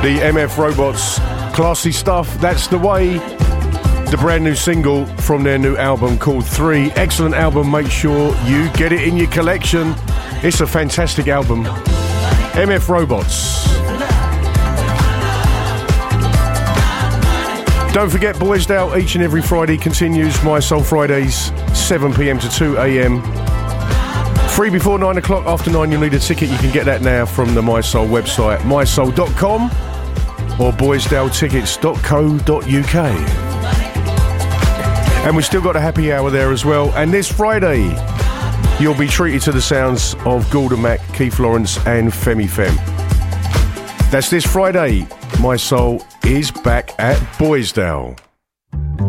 The MF Robots, classy stuff, that's the way. The brand new single from their new album called 3. Excellent album, make sure you get it in your collection. It's a fantastic album. MF Robots. Don't forget, Boysdale each and every Friday continues. My Soul Fridays, 7 p.m. to 2 a.m. Free before 9 o'clock. After 9 you'll need a ticket. You can get that now from the My Soul website, mysoul.com or boysdaletickets.co.uk. And we've still got a happy hour there as well. And this Friday you'll be treated to the sounds of Gordon Mac, Keith Lawrence and Femi Fem. That's this Friday. My Soul is back at Boysdale.